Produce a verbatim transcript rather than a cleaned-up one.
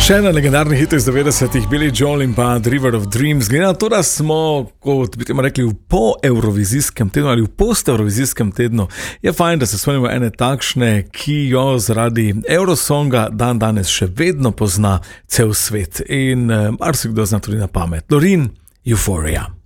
Še ena legendarna hit iz devetdesetih, Billy Joel in pa The River of Dreams. Glede na to, da smo, kot bi temu rekli, v po-eurovizijskem tednu ali v post-eurovizijskem tednu, je fajn, da se spomnimo ene takšne, ki jo zaradi Eurosonga dan danes še vedno pozna cel svet in eh, marsikdo zna tudi na pamet. Loreen, Euphoria.